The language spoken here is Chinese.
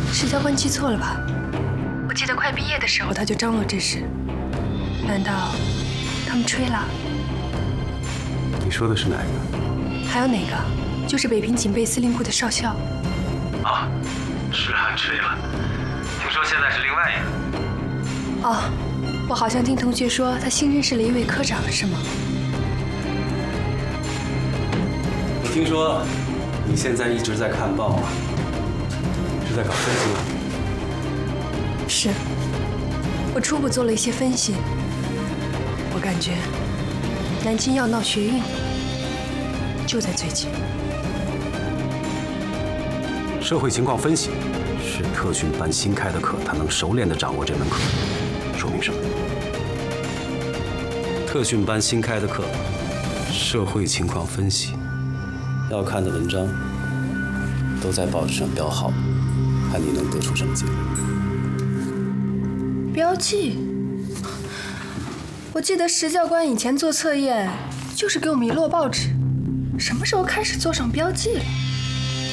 石教官记错了吧？我记得快毕业的时候他就张罗这事，难道他们吹了？ 你说的是哪个？ 还有哪个？就是北平警备司令部的少校。 啊，是汉吹了。听说现在是另外一个。 哦，我好像听同学说他新认识了一位科长，是吗？ 我听说你现在一直在看报啊，是在搞分析吗？ 是，我初步做了一些分析。我感觉南京要闹学运，就在最近。 社会情况分析是特训班新开的课，他能熟练地掌握这门课，说明什么？特训班新开的课，社会情况分析，要看的文章都在报纸上标好，看你能得出什么结论。 标记？我记得石教官以前做测验就是给我们一摞报纸，什么时候开始做上标记了？